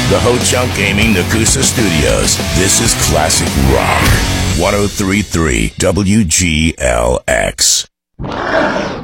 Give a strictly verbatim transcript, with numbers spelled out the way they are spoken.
the Ho Chunk Gaming Nakusa Studios. This is Classic Rock. one oh three point three W G L X.